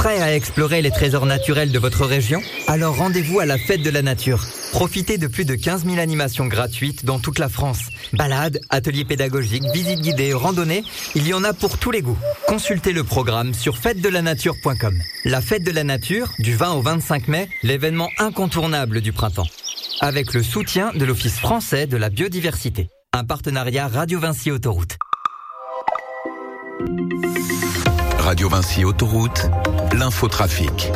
Prêt à explorer les trésors naturels de votre région? Alors rendez-vous à la Fête de la Nature. Profitez de plus de 15 000 animations gratuites dans toute la France. Balades, ateliers pédagogiques, visites guidées, randonnées, il y en a pour tous les goûts. Consultez le programme sur fêtedelanature.com. La Fête de la Nature, du 20 au 25 mai, l'événement incontournable du printemps. Avec le soutien de l'Office français de la biodiversité. Un partenariat Radio Vinci Autoroute. Radio Vinci Autoroute, l'infotrafic.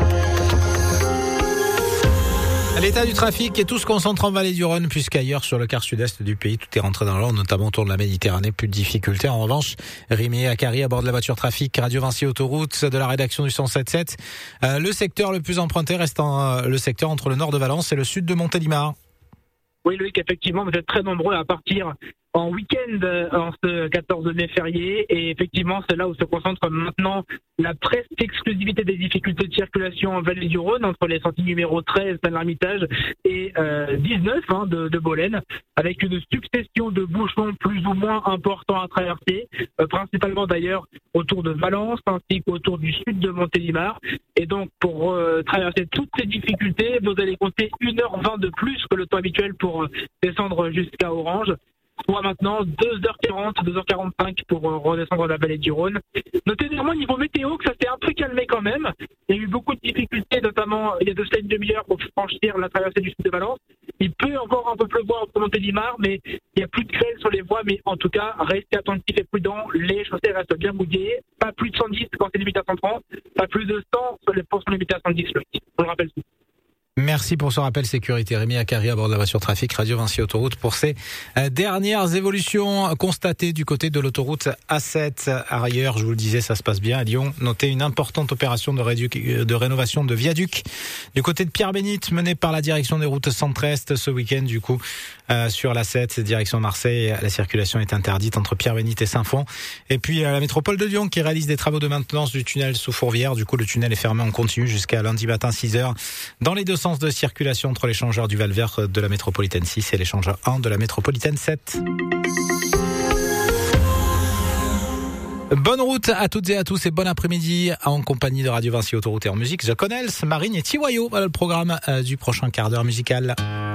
L'état du trafic est tout se concentre en vallée du Rhône, puisqu'ailleurs, sur le quart sud-est du pays, tout est rentré dans l'ordre, notamment autour de la Méditerranée. Plus de difficultés. En revanche, Rémi Akari à bord de la voiture trafic Radio Vinci Autoroute de la rédaction du 107.7. Le secteur le plus emprunté reste le secteur entre le nord de Valence et le sud de Montélimar. Oui, Loïc, effectivement, vous êtes très nombreux à partir en week-end en ce 14 mai férié, et effectivement c'est là où se concentre maintenant la presque exclusivité des difficultés de circulation en vallée du Rhône entre les sorties numéro 13 Saint-L'Hermitage et 19 de Bolène, avec une succession de bouchons plus ou moins importants à traverser, principalement d'ailleurs autour de Valence ainsi qu'autour du sud de Montélimar. Et donc pour traverser toutes ces difficultés, vous allez compter 1h20 de plus que le temps habituel pour descendre jusqu'à Orange, soit maintenant 2h40, 2h45 pour redescendre la vallée du Rhône. Notez néanmoins niveau météo que ça s'est un peu calmé quand même. Il y a eu beaucoup de difficultés, notamment il y a de cela une demi-heure pour franchir la traversée du sud de Valence. Il peut encore un peu pleuvoir entre Montélimar, mais il n'y a plus de grêle sur les voies. Mais en tout cas, restez attentifs et prudents. Les chaussées restent bien mouillées. Pas plus de 110 quand c'est limité à 130. Pas plus de 100 sur les portions limitées à 110. On le rappelle tout. Merci pour ce rappel sécurité. Rémi Akari à bord de la voiture trafic Radio Vinci Autoroute pour ces dernières évolutions constatées du côté de l'autoroute A7. Ailleurs, je vous le disais, ça se passe bien à Lyon. Notez une importante opération de rénovation de viaduc du côté de Pierre-Bénite menée par la direction des routes centre-est ce week-end. Du coup, sur l'A7, direction Marseille, la circulation est interdite entre Pierre-Bénite et Saint-Fond. Et puis la métropole de Lyon qui réalise des travaux de maintenance du tunnel sous Fourvière. Du coup, le tunnel est fermé en continu jusqu'à lundi matin 6h dans les deux sens de circulation entre l'échangeur du Val-Vert de la métropolitaine 6 et l'échangeur 1 de la métropolitaine 7. Bonne route à toutes et à tous et bon après-midi en compagnie de Radio Vinci Autoroute et en musique. The Connells, Marine et Tiwayo. Voilà le programme du prochain quart d'heure musical.